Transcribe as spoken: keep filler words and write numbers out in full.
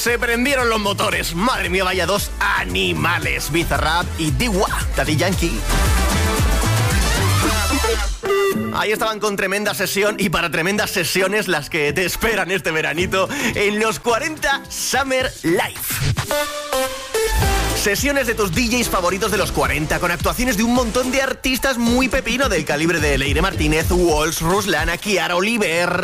Se prendieron los motores. Madre mía, vaya dos animales. Bizarrap y Diwa, Daddy Yankee. Ahí estaban con tremenda sesión y para tremendas sesiones las que te esperan este veranito en los cuarenta Summer Live. Sesiones de tus D Js favoritos de los cuarenta con actuaciones de un montón de artistas muy pepino del calibre de Leire Martínez, Walls, Ruslana, Kiara Oliver.